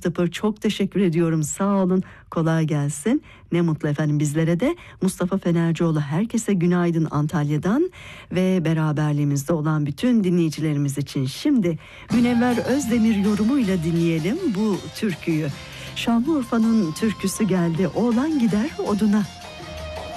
Tıpır çok teşekkür ediyorum. Sağ olun. Kolay gelsin. Ne mutlu efendim bizlere de. Mustafa Fenercioğlu, herkese günaydın Antalya'dan ve beraberliğimizde olan bütün dinleyicilerimiz için. Şimdi Münevver Özdemir yorumuyla dinleyelim bu türküyü. Şanlıurfa'nın türküsü geldi. Oğlan gider oduna.